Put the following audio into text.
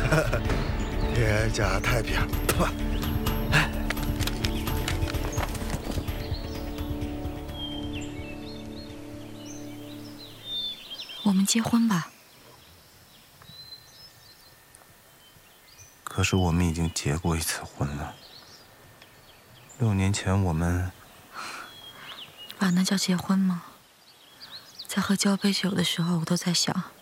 天下太平。 我们结婚吧。 可是我们已经结过一次婚了。6年前我们…… 你把那叫结婚吗？在喝交杯酒的时候，我都在想，